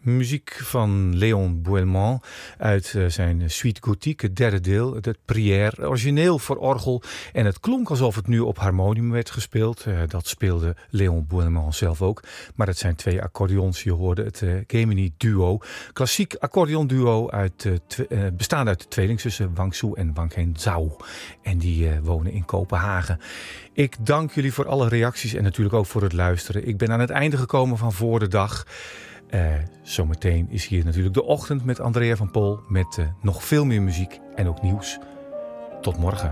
muziek van Léon Boëlmans uit zijn Suite Gothique, het derde deel, het Prière, origineel voor orgel. En het klonk alsof het nu op harmonium werd gespeeld. Dat speelde Léon Boëlmans zelf ook. Maar het zijn twee accordeons, je hoorde het Gemini Duo. Klassiek accordeonduo bestaande uit de tweelingzussen Wang Su en Wang Hen Zhao. En die wonen in Kopenhagen. Ik dank jullie voor alle reacties en natuurlijk ook voor het luisteren. Ik ben aan het einde gekomen van Voor de Dag. Zometeen is hier natuurlijk de ochtend met Andrea van Pol met nog veel meer muziek en ook nieuws. Tot morgen.